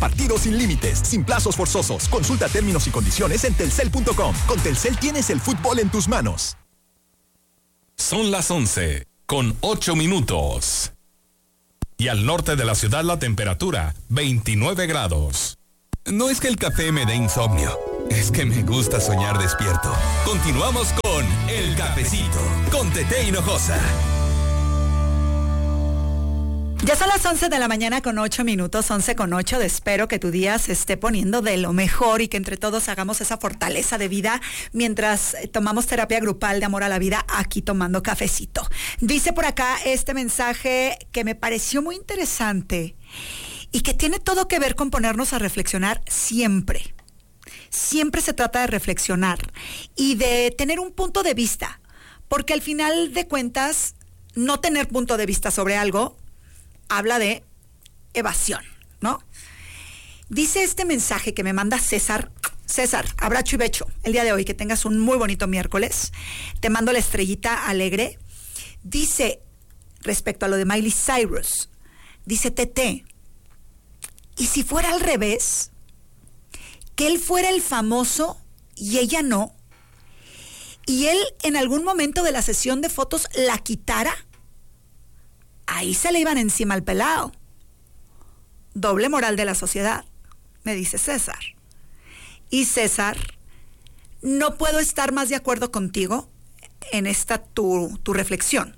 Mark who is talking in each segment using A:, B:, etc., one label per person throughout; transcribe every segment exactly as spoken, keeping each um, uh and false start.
A: Partidos sin límites, sin plazos forzosos. Consulta términos y condiciones en telcel punto com. Con Telcel tienes el fútbol en tus manos.
B: Son las once, con ocho minutos. Y al norte de la ciudad la temperatura, veintinueve grados. No es que el café me dé insomnio, es que me gusta soñar despierto. Continuamos con El Cafecito, con Tete Hinojosa.
C: Ya son las once de la mañana con ocho minutos, once con ocho. Espero que tu día se esté poniendo de lo mejor y que entre todos hagamos esa fortaleza de vida mientras tomamos terapia grupal de amor a la vida aquí tomando cafecito. Dice por acá este mensaje que me pareció muy interesante y que tiene todo que ver con ponernos a reflexionar siempre. Siempre se trata de reflexionar y de tener un punto de vista, porque al final de cuentas, no tener punto de vista sobre algo habla de evasión, ¿no? Dice este mensaje que me manda César. César, abrazo y becho el día de hoy, que tengas un muy bonito miércoles. Te mando la estrellita alegre. Dice, respecto a lo de Miley Cyrus, dice Tete, ¿y si fuera al revés? Que él fuera el famoso y ella no, y él en algún momento de la sesión de fotos la quitara. Ahí se le iban encima al pelado. Doble moral de la sociedad, me dice César. Y César, no puedo estar más de acuerdo contigo en esta tu, tu reflexión.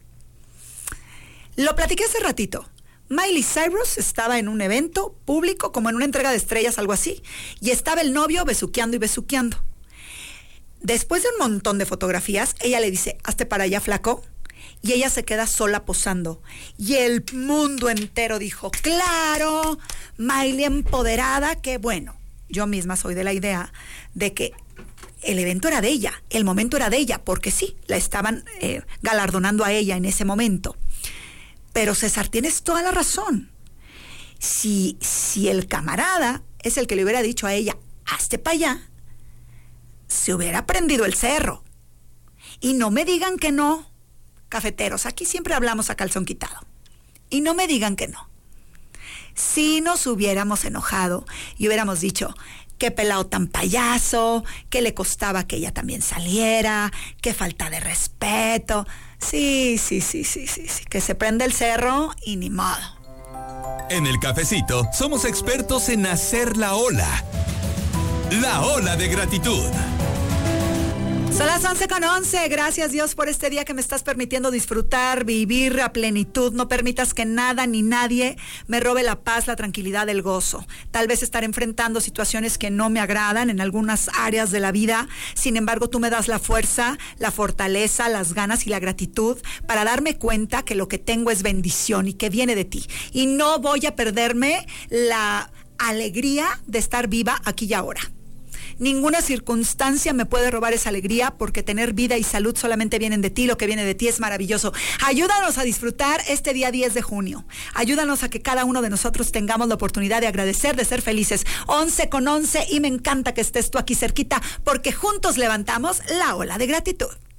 C: Lo platiqué hace ratito. Miley Cyrus estaba en un evento público, como en una entrega de estrellas, algo así, y estaba el novio besuqueando y besuqueando. Después de un montón de fotografías, ella le dice, hazte para allá, flaco. Y ella se queda sola posando. Y el mundo entero dijo, claro, Miley empoderada, qué bueno. Yo misma soy de la idea de que el evento era de ella, el momento era de ella, porque sí, la estaban eh, galardonando a ella en ese momento. Pero César, tienes toda la razón. Si, si el camarada es el que le hubiera dicho a ella, hazte para allá, se hubiera prendido el cerro. Y no me digan que no. Cafeteros, aquí siempre hablamos a calzón quitado. Y no me digan que no. Si nos hubiéramos enojado y hubiéramos dicho, qué pelado tan payaso, qué le costaba que ella también saliera, qué falta de respeto. Sí, sí, sí, sí, sí, sí, que se prende el cerro y ni modo.
B: En El Cafecito somos expertos en hacer la ola. La ola de gratitud.
C: Son las once con once. Gracias, Dios, por este día que me estás permitiendo disfrutar, vivir a plenitud. No permitas que nada ni nadie me robe la paz, la tranquilidad, el gozo. Tal vez estar enfrentando situaciones que no me agradan en algunas áreas de la vida. Sin embargo, tú me das la fuerza, la fortaleza, las ganas y la gratitud para darme cuenta que lo que tengo es bendición y que viene de ti. Y no voy a perderme la alegría de estar viva aquí y ahora. Ninguna circunstancia me puede robar esa alegría, porque tener vida y salud solamente vienen de ti. Lo que viene de ti es maravilloso. Ayúdanos a disfrutar este día diez de junio. Ayúdanos a que cada uno de nosotros tengamos la oportunidad de agradecer, de ser felices. once con once, y me encanta que estés tú aquí cerquita, porque juntos levantamos la ola de gratitud.